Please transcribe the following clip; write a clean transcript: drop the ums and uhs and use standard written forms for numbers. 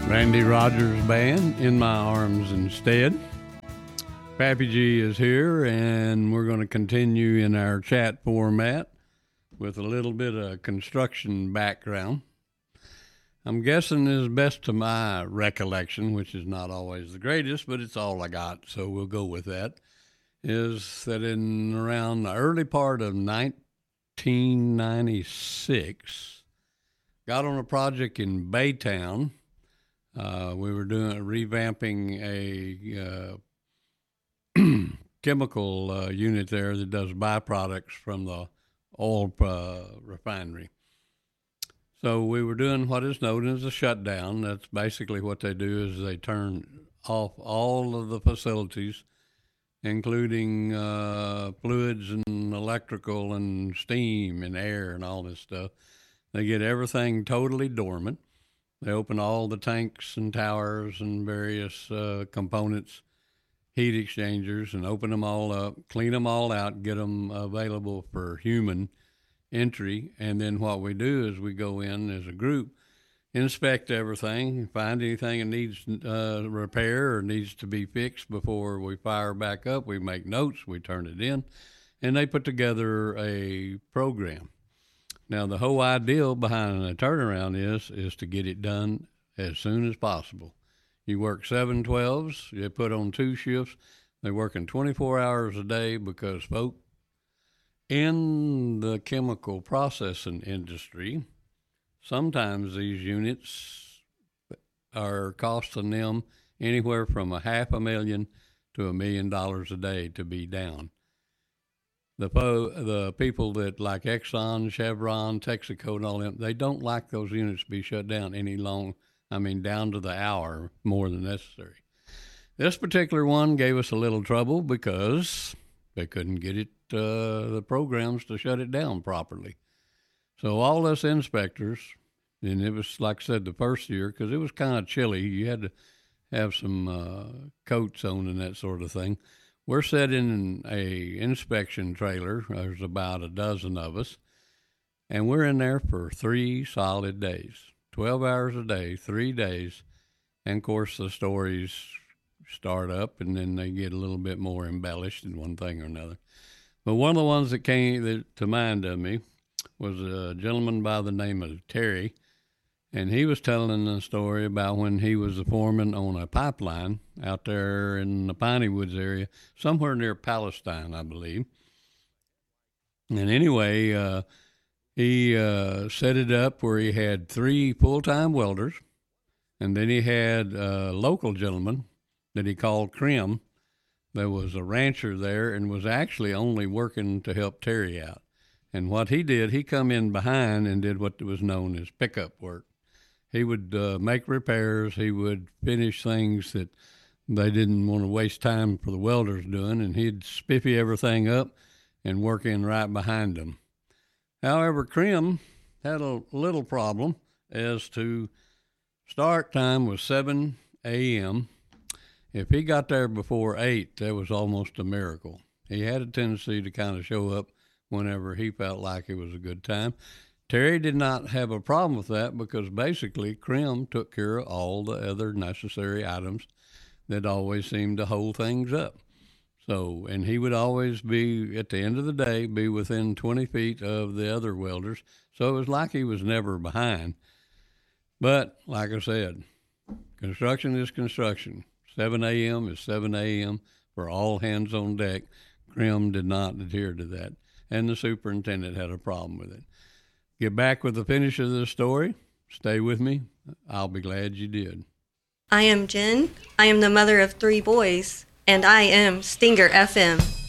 Randy Rogers Band, In My Arms Instead. Pappy G is here, and we're going to continue in our chat format with a little bit of construction background. I'm guessing as best to my recollection, which is not always the greatest, but it's all I got, so we'll go with that, is that in around the early part of 1996, got on a project in Baytown. We were revamping a chemical unit there that does byproducts from the oil refinery. So we were doing what is known as a shutdown. That's basically what they do is they turn off all of the facilities, including fluids and electrical and steam and air and all this stuff. They get everything totally dormant. They open all the tanks and towers and various components, heat exchangers, and open them all up, clean them all out, get them available for human entry. And then what we do is we go in as a group, inspect everything, find anything that needs repair or needs to be fixed before we fire back up. We make notes, we turn it in, and they put together a program. Now, the whole idea behind a turnaround is to get it done as soon as possible. You work 7/12s, you put on 2 shifts. They're working 24 hours a day because folk in the chemical processing industry, sometimes these units are costing them anywhere from $500,000 to $1 million a day to be down. The people that like Exxon, Chevron, Texaco, and all them, they don't like those units to be shut down down to the hour more than necessary. This particular one gave us a little trouble because they couldn't get the programs to shut it down properly. So all us inspectors, and it was, like I said, the first year, because it was kind of chilly. You had to have some coats on and that sort of thing. We're set in a inspection trailer. There's about a dozen of us, and we're in there for 3 solid days, 12 hours a day, 3 days. And, of course, the stories start up, and then they get a little bit more embellished in one thing or another. But one of the ones that came to mind of me was a gentleman by the name of Terry, and he was telling a story about when he was a foreman on a pipeline out there in the Piney Woods area, somewhere near Palestine, I believe. And anyway, he set it up where he had 3 full-time welders, and then he had a local gentleman that he called Krim. There was a rancher there and was actually only working to help Terry out. And what he did, he come in behind and did what was known as pickup work. He would make repairs. He would finish things that they didn't want to waste time for the welders doing, and he'd spiffy everything up and work in right behind them. However, Krim had a little problem as to start time was 7 a.m. If he got there before 8, that was almost a miracle. He had a tendency to kind of show up whenever he felt like it was a good time. Terry did not have a problem with that because basically Krim took care of all the other necessary items that always seemed to hold things up. So, and he would always be, at the end of the day, be within 20 feet of the other welders. So it was like he was never behind. But like I said, construction is construction. 7 a.m. is 7 a.m. for all hands on deck. Krim did not adhere to that, and the superintendent had a problem with it. Get back with the finish of the story. Stay with me. I'll be glad you did. I am Jen. I am the mother of 3 boys, and I am Stinger FM.